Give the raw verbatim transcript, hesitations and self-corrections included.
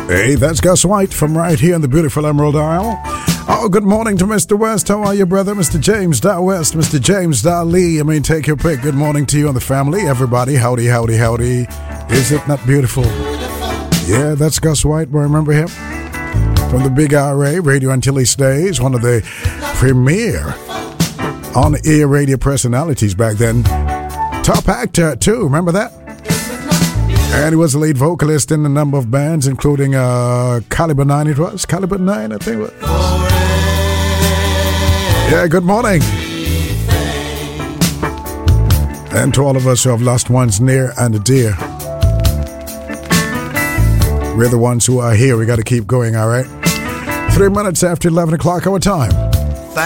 Hey, that's Gus White from right here in the beautiful Emerald Isle. Oh, good morning to Mister West. How are you, brother? Mister James Dot West, Mister James Dot Lee. I mean, take your pick. Good morning to you and the family. Everybody, howdy, howdy, howdy. Is it not beautiful? Yeah, that's Gus White. Remember him? From the Big R A, Radio Antilles days. One of the premier on-air radio personalities back then. Top actor, too. Remember that? And he was the lead vocalist in a number of bands, including uh, Caliber nine, it was? Caliber nine, I think it was. Yeah, good morning. And to all of us who have lost ones near and dear. We're the ones who are here. We got to keep going, all right? Three minutes after eleven o'clock our time.